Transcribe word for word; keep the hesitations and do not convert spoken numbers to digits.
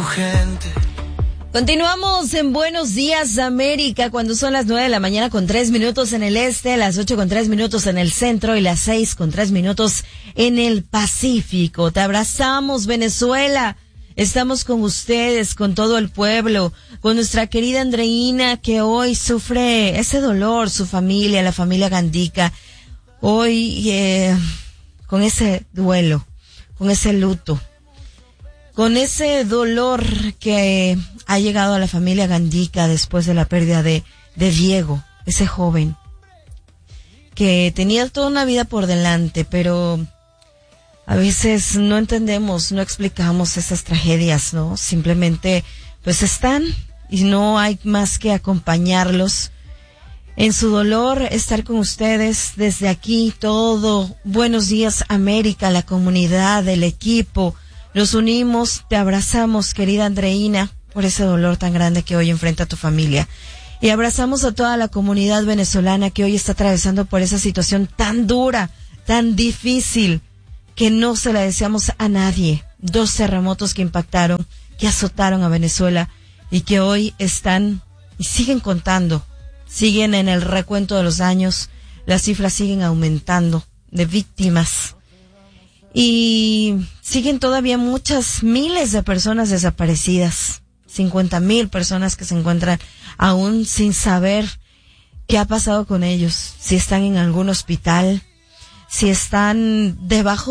gente. Continuamos en Buenos Días América cuando son las nueve de la mañana con tres minutos en el este, las ocho con tres minutos en el centro y las seis con tres minutos en el Pacífico. Te abrazamos, Venezuela. Estamos con ustedes, con todo el pueblo, con nuestra querida Andreina que hoy sufre ese dolor, su familia, la familia Gandica. Hoy eh, con ese duelo, con ese luto, con ese dolor que ha llegado a la familia Gandica después de la pérdida de, de Diego, ese joven que tenía toda una vida por delante, pero a veces no entendemos, no explicamos esas tragedias, ¿no? Simplemente pues están y no hay más que acompañarlos en su dolor, estar con ustedes desde aquí todo. Buenos Días América, la comunidad, el equipo. Nos unimos, te abrazamos, querida Andreina, por ese dolor tan grande que hoy enfrenta tu familia. Y abrazamos a toda la comunidad venezolana que hoy está atravesando por esa situación tan dura, tan difícil, que no se la deseamos a nadie. Dos terremotos que impactaron, que azotaron a Venezuela y que hoy están y siguen contando, siguen en el recuento de los daños, las cifras siguen aumentando de víctimas. Y siguen todavía muchas miles de personas desaparecidas, cincuenta mil personas que se encuentran aún sin saber qué ha pasado con ellos, si están en algún hospital, si están debajo